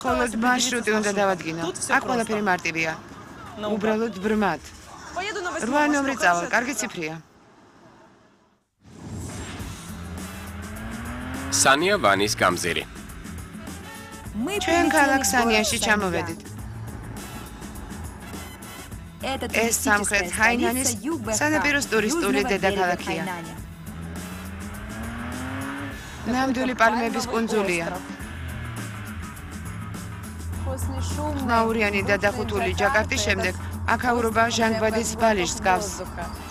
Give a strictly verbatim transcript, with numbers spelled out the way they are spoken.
Холод маршрути უნდა დავადგინო. აქ ყველაფერი მარტივია. უბრალოდ ბრმად. რვა ნომერი წავალ, კარგი ციფრია. სანია ვანის გამზირი. ჩვენ ქალაქ სანიაში ჩამოვედით. ეს სამხრეთ ჰაინანის სანაპიროს ტურისტული დედაქალაქია. ნამდვილი პალმების კუნძულია. ხმაურიანი და დახუთული ჯაკარტის შემდეგ აქაურობა ჟანგბადის ბალიჟს გავს.